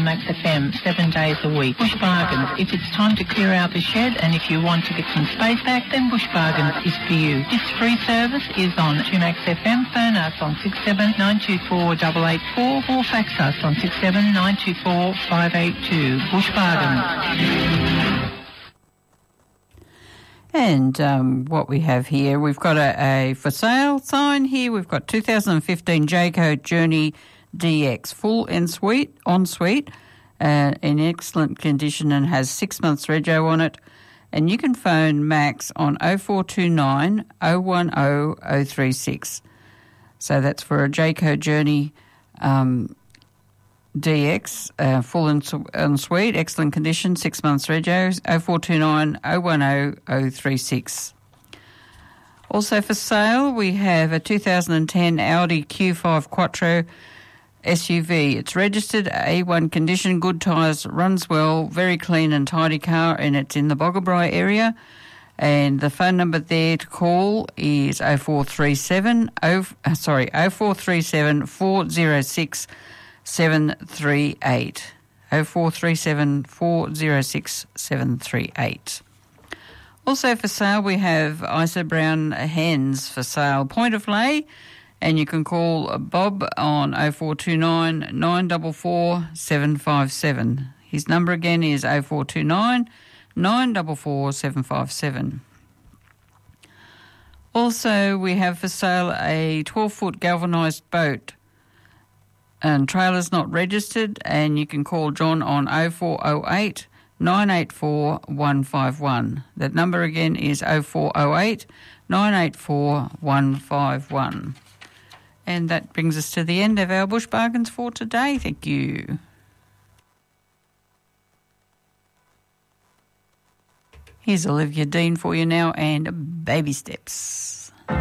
Max FM 7 days a week. Bush Bargains. If it's time to clear out the shed and if you want to get some space back, then Bush Bargains is for you. This free service is on 2Max FM. Phone us on 67924884 or fax us on 67924 Bush Bargains. And what we have here, we've got a for sale sign here. We've got 2015 Jayco Journey DX full ensuite, ensuite, in excellent condition and has 6 months rego on it. And you can phone Max on 0429 010 036. So that's for a Jayco Journey DX, full ensuite, excellent condition, 6 months rego, 0429 010 036. Also for sale, we have a 2010 Audi Q5 Quattro SUV. It's registered, A1 condition, good tyres, runs well, very clean and tidy car, and it's in the Boggabri area. And the phone number there to call is 0437 406 738. 0437 406 738. Also for sale, we have Isa Brown hens for sale, point of lay, and you can call Bob on 0429 944 757. His number again is 0429 944 757. Also, we have for sale a 12-foot galvanised boat, and trailer's not registered, and you can call John on 0408 984 151. That number again is 0408 984 151. And that brings us to the end of our Bush Bargains for today. Thank you. Here's Olivia Dean for you now and Baby Steps.